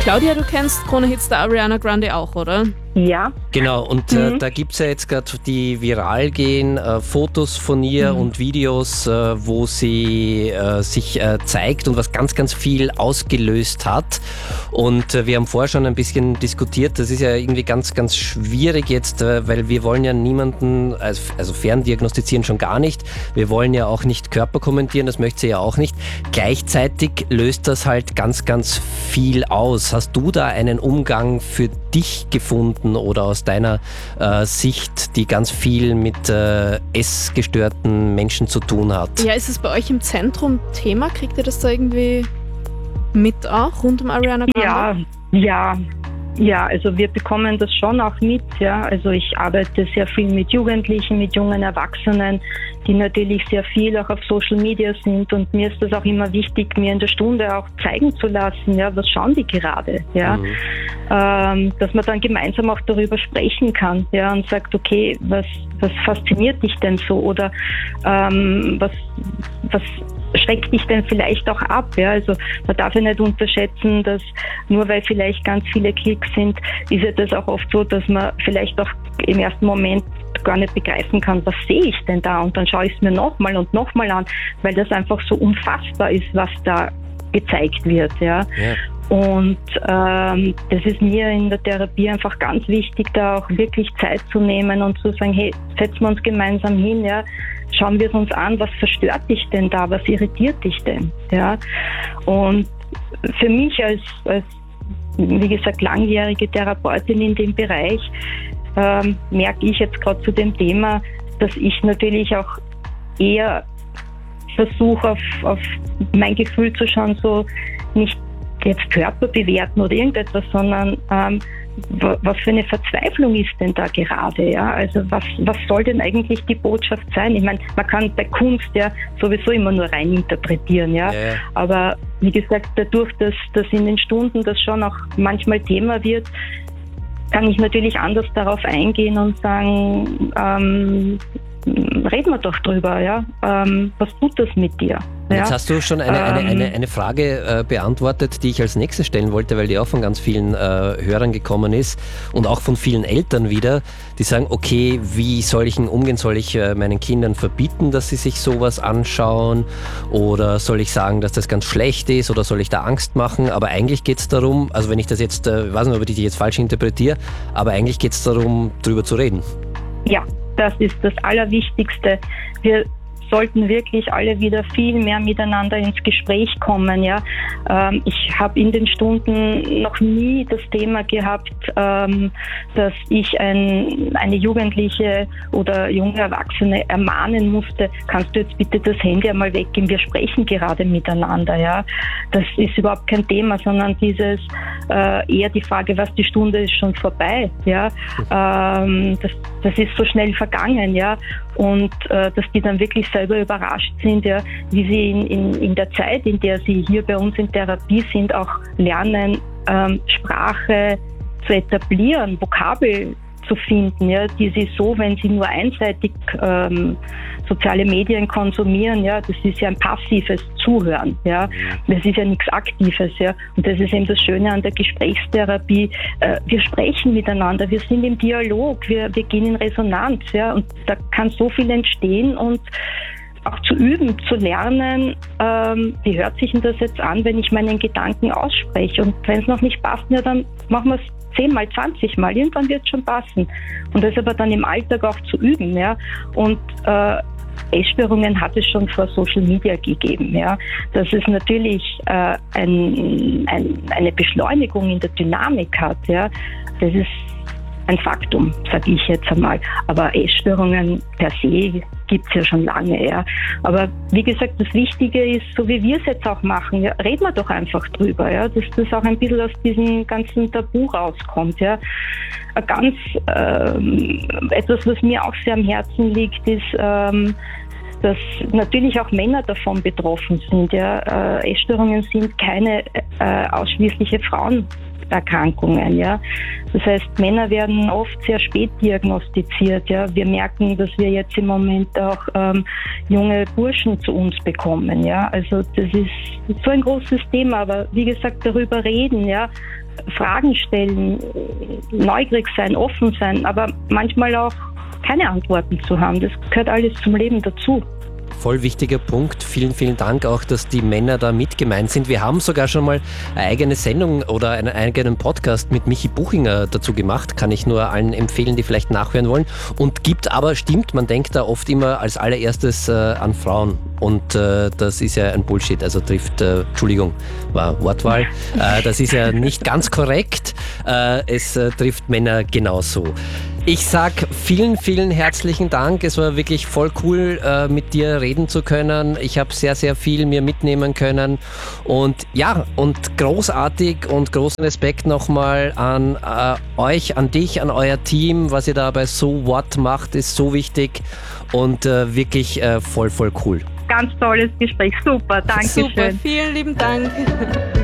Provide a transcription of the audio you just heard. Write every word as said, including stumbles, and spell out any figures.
Claudia, du kennst Krone-Hits der Ariana Grande auch, oder? Ja. Genau, und Mhm. äh, da gibt es ja jetzt gerade, die viral gehen, äh, Fotos von ihr Mhm. und Videos, äh, wo sie äh, sich äh, zeigt und was ganz, ganz viel ausgelöst hat. Und äh, wir haben vorher schon ein bisschen diskutiert, das ist ja irgendwie ganz, ganz schwierig jetzt, äh, weil wir wollen ja niemanden, also, also ferndiagnostizieren schon gar nicht, wir wollen ja auch nicht Körper kommentieren, das möchte sie ja auch nicht. Gleichzeitig löst das halt ganz, ganz viel aus. Hast du da einen Umgang für dich gefunden oder aus deiner äh, Sicht, die ganz viel mit äh, essgestörten Menschen zu tun hat? Ja, ist es bei euch im Zentrum Thema? Kriegt ihr das da irgendwie mit auch, rund um Ariana Grande? Ja, ja. Ja, also wir bekommen das schon auch mit, ja. Also ich arbeite sehr viel mit Jugendlichen, mit jungen Erwachsenen, die natürlich sehr viel auch auf Social Media sind, und mir ist das auch immer wichtig, mir in der Stunde auch zeigen zu lassen, ja, was schauen die gerade, ja. Mhm. Ähm, dass man dann gemeinsam auch darüber sprechen kann, ja, und sagt, okay, was, was fasziniert dich denn so, oder ähm, was, was schreckt dich denn vielleicht auch ab? Ja? Also man darf ja nicht unterschätzen, dass nur weil vielleicht ganz viele Klicks sind, ist ja das auch oft so, dass man vielleicht auch im ersten Moment gar nicht begreifen kann, was sehe ich denn da? Und dann schaue ich es mir nochmal und nochmal an, weil das einfach so unfassbar ist, was da gezeigt wird. Ja? Ja. Und ähm, das ist mir in der Therapie einfach ganz wichtig, da auch wirklich Zeit zu nehmen und zu sagen, hey, setzen wir uns gemeinsam hin, ja, schauen wir es uns an, was verstört dich denn da, was irritiert dich denn, ja. Und für mich als, als wie gesagt, langjährige Therapeutin in dem Bereich ähm, merke ich jetzt gerade zu dem Thema, dass ich natürlich auch eher versuche, auf, auf mein Gefühl zu schauen, so nicht jetzt Körper bewerten oder irgendetwas, sondern ähm, was für eine Verzweiflung ist denn da gerade, ja? Also was, was soll denn eigentlich die Botschaft sein? Ich meine, man kann bei Kunst ja sowieso immer nur rein interpretieren, ja. Ja, ja. Aber wie gesagt, dadurch, dass das in den Stunden das schon auch manchmal Thema wird, kann ich natürlich anders darauf eingehen und sagen, ähm, reden wir doch drüber, ja. Ähm, was tut das mit dir? Ja? Jetzt hast du schon eine, eine, Ähm, eine, eine Frage äh, beantwortet, die ich als nächstes stellen wollte, weil die auch von ganz vielen äh, Hörern gekommen ist und auch von vielen Eltern wieder, die sagen, okay, wie soll ich denn umgehen? Soll ich äh, meinen Kindern verbieten, dass sie sich sowas anschauen, oder soll ich sagen, dass das ganz schlecht ist, oder soll ich da Angst machen? Aber eigentlich geht es darum, also wenn ich das jetzt, äh, ich weiß nicht, ob ich dich jetzt falsch interpretiere, aber eigentlich geht es darum, drüber zu reden. Ja, das ist das Allerwichtigste. Wir sollten wirklich alle wieder viel mehr miteinander ins Gespräch kommen. Ja, ähm, ich habe in den Stunden noch nie das Thema gehabt, ähm, dass ich ein, eine Jugendliche oder junge Erwachsene ermahnen musste, kannst du jetzt bitte das Handy einmal weggeben, wir sprechen gerade miteinander. Ja, das ist überhaupt kein Thema, sondern dieses äh, eher die Frage, was, die Stunde ist schon vorbei. Ja, ähm, das, das ist so schnell vergangen. Ja, und äh, dass die dann wirklich selber überrascht sind, ja, wie sie in, in, in der Zeit, in der sie hier bei uns in Therapie sind, auch lernen, ähm, Sprache zu etablieren, Vokabel zu finden, ja, die sie so, wenn sie nur einseitig ähm, soziale Medien konsumieren, ja, das ist ja ein passives Zuhören, ja, das ist ja nichts Aktives, ja, und das ist eben das Schöne an der Gesprächstherapie. Äh, wir sprechen miteinander, wir sind im Dialog, wir, wir gehen in Resonanz, ja, und da kann so viel entstehen, und auch zu üben, zu lernen, ähm, wie hört sich denn das jetzt an, wenn ich meinen Gedanken ausspreche, und wenn es noch nicht passt, ja, dann machen wir es zehnmal, zwanzigmal, irgendwann wird es schon passen. Und das aber dann im Alltag auch zu üben, ja. Und äh, Essstörungen hat es schon vor Social Media gegeben, ja. Dass es natürlich äh, ein, ein, eine Beschleunigung in der Dynamik hat, ja. Das ist ein Faktum, sage ich jetzt einmal. Aber Essstörungen per se gibt es ja schon lange, ja. Aber wie gesagt, das Wichtige ist, so wie wir es jetzt auch machen, ja, reden wir doch einfach drüber, ja, dass das auch ein bisschen aus diesem ganzen Tabu rauskommt, ja. Ganz ähm, etwas, was mir auch sehr am Herzen liegt, ist, ähm, dass natürlich auch Männer davon betroffen sind, ja. Äh, Essstörungen sind keine äh, ausschließliche Frauenerkrankungen, ja. Das heißt, Männer werden oft sehr spät diagnostiziert, ja. Wir merken, dass wir jetzt im Moment auch ähm, junge Burschen zu uns bekommen, ja. Also das ist so ein großes Thema, aber wie gesagt, darüber reden, ja, Fragen stellen, neugierig sein, offen sein, aber manchmal auch keine Antworten zu haben. Das gehört alles zum Leben dazu. Voll wichtiger Punkt. Vielen, vielen Dank auch, dass die Männer da mit gemeint sind. Wir haben sogar schon mal eine eigene Sendung oder einen eigenen Podcast mit Michi Buchinger dazu gemacht. Kann ich nur allen empfehlen, die vielleicht nachhören wollen. Und gibt aber, stimmt, man denkt da oft immer als allererstes äh, an Frauen. Und äh, das ist ja ein Bullshit. Also trifft, äh, Entschuldigung, war Wortwahl. Äh, das ist ja nicht ganz korrekt. Äh, es äh, trifft Männer genauso. Ich sag vielen, vielen herzlichen Dank. Es war wirklich voll cool, äh, mit dir reden zu können. Ich habe sehr, sehr viel mir mitnehmen können. Und ja, und großartig und großen Respekt nochmal an äh, euch, an dich, an euer Team. Was ihr da bei So What macht, ist so wichtig und äh, wirklich äh, voll, voll cool. Ganz tolles Gespräch. Super, danke schön. Super, vielen lieben Dank.